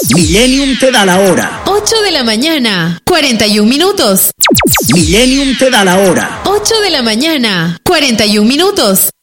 Millennium te da la hora. 8 de la mañana, 41 minutos. Millennium te da la hora. 8 de la mañana, 41 minutos.